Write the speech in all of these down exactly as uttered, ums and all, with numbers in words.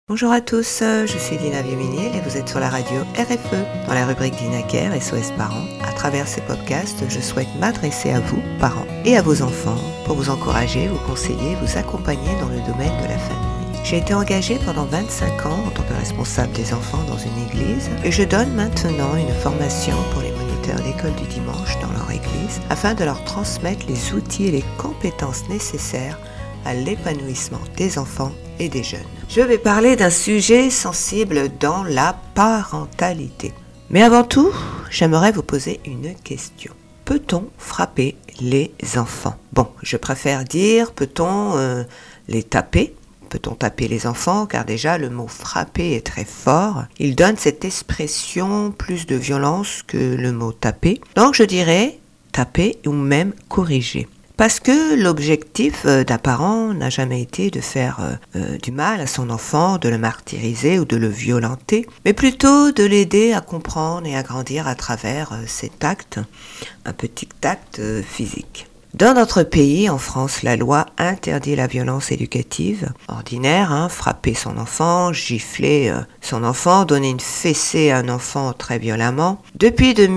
Bonjour à tous, je suis Dina Vieux-Ménil et vous êtes sur la radio R F E dans la rubrique DinaCare S O S Parents. À travers ce podcast, je souhaite m'adresser à vous, parents, et à vos enfants pour vous encourager, vous conseiller, vous accompagner dans le domaine de la famille. J'ai été engagée pendant vingt-cinq ans en tant que responsable des enfants dans une église et je donne maintenant une formation pour les moniteurs d'école du dimanche dans leur église afin de leur transmettre les outils et les compétences nécessaires à l'épanouissement des enfants et des jeunes. Je vais parler d'un sujet sensible dans la parentalité. Mais avant tout, j'aimerais vous poser une question. Peut-on frapper les enfants ? Bon, je préfère dire, peut-on euh, les taper ? Peut-on taper les enfants ? Car déjà, le mot frapper est très fort. Il donne cette expression plus de violence que le mot taper. Donc je dirais taper ou même corriger. Parce que l'objectif d'un parent n'a jamais été de faire euh, du mal à son enfant, de le martyriser ou de le violenter, mais plutôt de l'aider à comprendre et à grandir à travers euh, cet acte, un petit acte euh, physique. Dans notre pays, en France, la loi interdit la violence éducative ordinaire, hein, frapper son enfant, gifler euh, son enfant, donner une fessée à un enfant très violemment. Depuis deux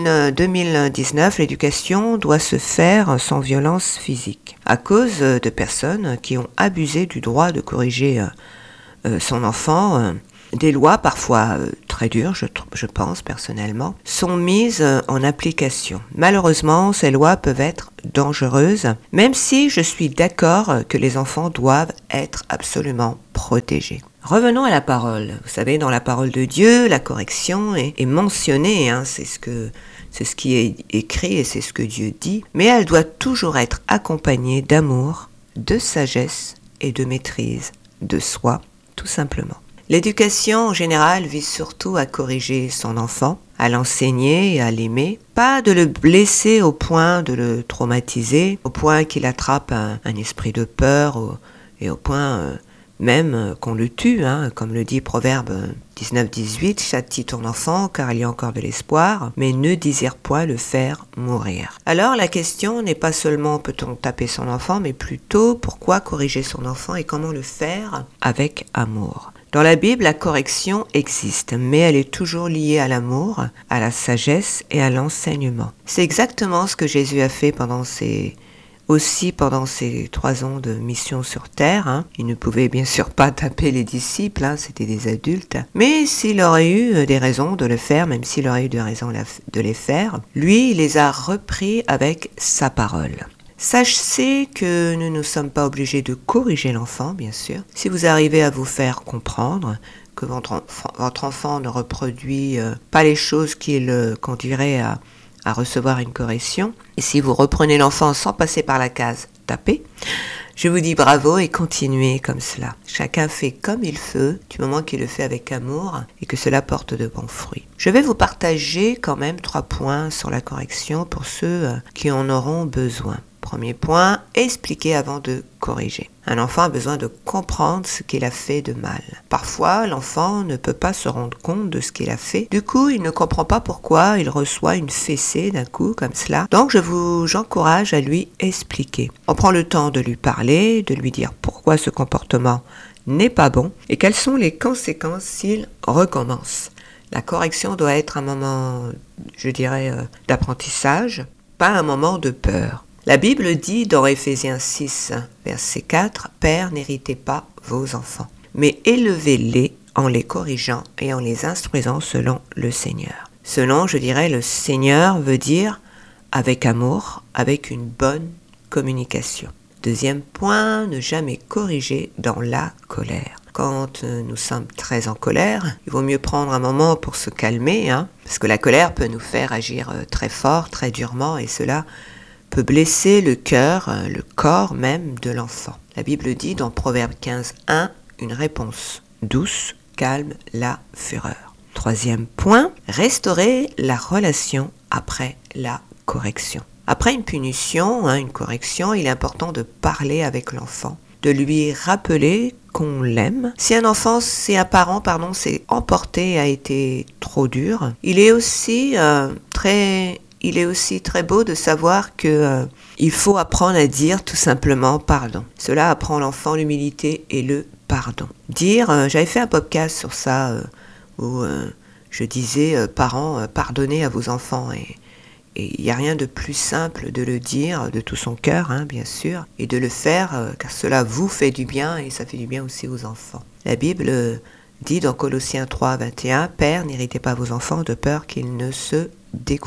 mille dix-neuf, l'éducation doit se faire sans violence physique, à cause de personnes qui ont abusé du droit de corriger euh, euh, son enfant. Euh, Des lois, parfois euh, très dures, je, je pense personnellement, sont mises euh, en application. Malheureusement, ces lois peuvent être dangereuses, même si je suis d'accord que les enfants doivent être absolument protégés. Revenons à la parole. Vous savez, dans la parole de Dieu, la correction est, est mentionnée, hein, c'est ce que, c'est ce qui est écrit et c'est ce que Dieu dit, mais elle doit toujours être accompagnée d'amour, de sagesse et de maîtrise de soi, tout simplement. L'éducation en général vise surtout à corriger son enfant, à l'enseigner et à l'aimer, pas de le blesser au point de le traumatiser, au point qu'il attrape un, un esprit de peur au, et au point euh, même qu'on le tue, hein, comme le dit Proverbe dix-neuf dix-huit, châtie ton enfant car il y a encore de l'espoir, mais ne désire point le faire mourir. Alors la question n'est pas seulement peut-on taper son enfant, mais plutôt pourquoi corriger son enfant et comment le faire avec amour. Dans la Bible, la correction existe, mais elle est toujours liée à l'amour, à la sagesse et à l'enseignement. C'est exactement ce que Jésus a fait pendant ses, aussi pendant ses trois ans de mission sur terre. Hein. Il ne pouvait bien sûr pas taper les disciples, hein, c'était des adultes. Mais s'il aurait eu des raisons de le faire, même s'il aurait eu des raisons de les faire, lui, il les a repris avec sa parole. Sachez que nous ne sommes pas obligés de corriger l'enfant, bien sûr. Si vous arrivez à vous faire comprendre que votre enfant, votre enfant ne reproduit euh, pas les choses qu'il euh, conduirait à, à recevoir une correction, et si vous reprenez l'enfant sans passer par la case « taper », je vous dis bravo et continuez comme cela. Chacun fait comme il veut, du moment qu'il le fait avec amour et que cela porte de bons fruits. Je vais vous partager quand même trois points sur la correction pour ceux qui en auront besoin. Premier point, expliquer avant de corriger. Un enfant a besoin de comprendre ce qu'il a fait de mal. Parfois, l'enfant ne peut pas se rendre compte de ce qu'il a fait. Du coup, il ne comprend pas pourquoi il reçoit une fessée d'un coup comme cela. Donc, je vous, j'encourage à lui expliquer. On prend le temps de lui parler, de lui dire pourquoi ce comportement n'est pas bon et quelles sont les conséquences s'il recommence. La correction doit être un moment, je dirais, euh, d'apprentissage, pas un moment de peur. La Bible dit dans Éphésiens six, verset quatre, « Pères, n'héritez pas vos enfants, mais élevez-les en les corrigeant et en les instruisant selon le Seigneur. » Selon, je dirais, le Seigneur veut dire avec amour, avec une bonne communication. Deuxième point, ne jamais corriger dans la colère. Quand nous sommes très en colère, il vaut mieux prendre un moment pour se calmer, hein, parce que la colère peut nous faire agir très fort, très durement, et cela peut blesser le cœur, le corps même de l'enfant. La Bible dit dans Proverbe quinze un, une réponse douce calme la fureur. Troisième point, restaurer la relation après la correction. Après une punition, hein, une correction, il est important de parler avec l'enfant, de lui rappeler qu'on l'aime. Si un enfant, si un parent, pardon, s'est emporté et a été trop dur, il est aussi euh, très... Il est aussi très beau de savoir que euh, il faut apprendre à dire tout simplement pardon. Cela apprend l'enfant l'humilité et le pardon. pardon. Dire, euh, j'avais fait un podcast sur ça euh, où euh, je disais, euh, parents, euh, pardonnez à vos enfants. Et il n'y a rien de plus simple de le dire de tout son cœur, hein, bien sûr, et de le faire euh, car cela vous fait du bien et ça fait du bien aussi aux enfants. La Bible euh, dit dans Colossiens trois, vingt et un, « Père, n'irritez pas vos enfants de peur qu'ils ne se découragent. »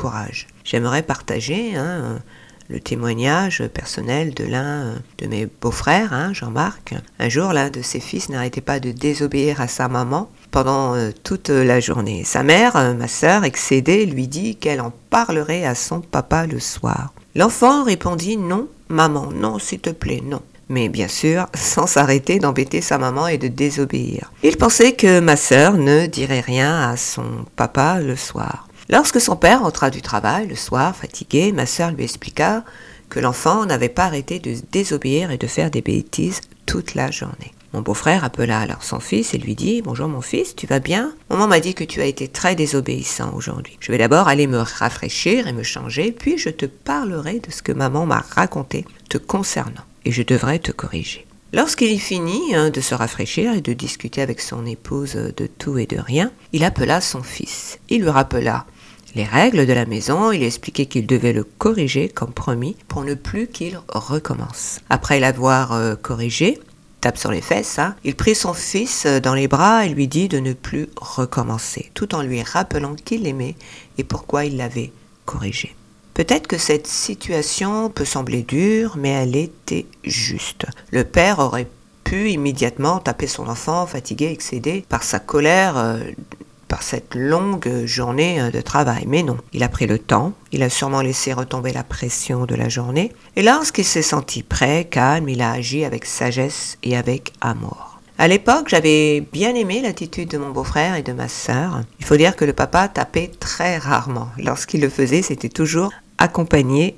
J'aimerais partager hein, le témoignage personnel de l'un de mes beaux-frères, hein, Jean-Marc. Un jour, l'un de ses fils n'arrêtait pas de désobéir à sa maman pendant euh, toute la journée. Sa mère, euh, ma sœur, excédée, lui dit qu'elle en parlerait à son papa le soir. L'enfant répondit « Non, maman, non, s'il te plaît, non. » Mais bien sûr, sans s'arrêter d'embêter sa maman et de désobéir. Il pensait que ma sœur ne dirait rien à son papa le soir. Lorsque son père rentra du travail le soir, fatigué, ma sœur lui expliqua que l'enfant n'avait pas arrêté de désobéir et de faire des bêtises toute la journée. Mon beau-frère appela alors son fils et lui dit « Bonjour mon fils, tu vas bien ? Maman m'a dit que tu as été très désobéissant aujourd'hui. Je vais d'abord aller me rafraîchir et me changer, puis je te parlerai de ce que maman m'a raconté te concernant et je devrais te corriger. » Lorsqu'il finit hein, de se rafraîchir et de discuter avec son épouse de tout et de rien, il appela son fils. Il lui rappela les règles de la maison, il lui expliquait qu'il devait le corriger comme promis pour ne plus qu'il recommence. Après l'avoir euh, corrigé, tape sur les fesses, hein, il prit son fils dans les bras et lui dit de ne plus recommencer, tout en lui rappelant qu'il l'aimait et pourquoi il l'avait corrigé. Peut-être que cette situation peut sembler dure, mais elle était juste. Le père aurait pu immédiatement taper son enfant, fatigué, excédé par sa colère, euh, par cette longue journée de travail. Mais non, il a pris le temps, il a sûrement laissé retomber la pression de la journée, et lorsqu'il s'est senti prêt, calme, il a agi avec sagesse et avec amour. À l'époque, j'avais bien aimé l'attitude de mon beau-frère et de ma sœur. Il faut dire que le papa tapait très rarement. Lorsqu'il le faisait, c'était toujours accompagné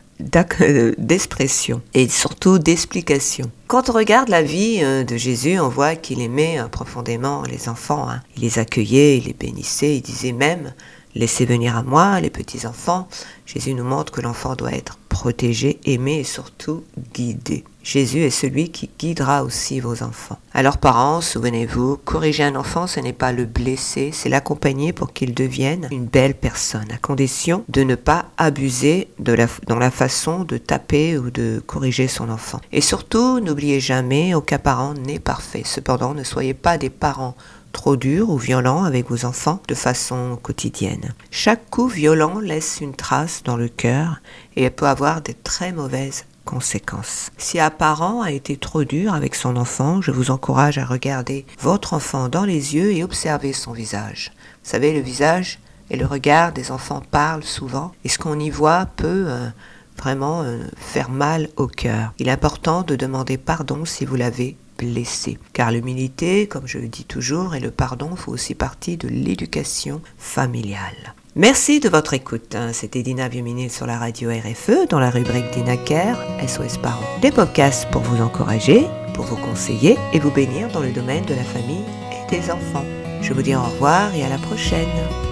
d'expression et surtout d'explication. Quand on regarde la vie de Jésus, on voit qu'il aimait profondément les enfants. Hein. Il les accueillait, il les bénissait, il disait même « Laissez venir à moi les petits-enfants ». Jésus nous montre que l'enfant doit être protégé, aimé et surtout guidé. Jésus est celui qui guidera aussi vos enfants. Alors parents, souvenez-vous, corriger un enfant, ce n'est pas le blesser, c'est l'accompagner pour qu'il devienne une belle personne, à condition de ne pas abuser de la, dans la façon de taper ou de corriger son enfant. Et surtout, n'oubliez jamais, aucun parent n'est parfait. Cependant, ne soyez pas des parents trop durs ou violents avec vos enfants de façon quotidienne. Chaque coup violent laisse une trace dans le cœur et elle peut avoir de très mauvaises conséquences. Si un parent a été trop dur avec son enfant, je vous encourage à regarder votre enfant dans les yeux et observer son visage. Vous savez, le visage et le regard des enfants parlent souvent et ce qu'on y voit peut euh, vraiment euh, faire mal au cœur. Il est important de demander pardon si vous l'avez blessé. Car l'humilité, comme je le dis toujours, et le pardon font aussi partie de l'éducation familiale. Merci de votre écoute. C'était Dina Vieux-Ménil sur la radio R F E dans la rubrique Dina Care, S O S Parents. Des podcasts pour vous encourager, pour vous conseiller et vous bénir dans le domaine de la famille et des enfants. Je vous dis au revoir et à la prochaine.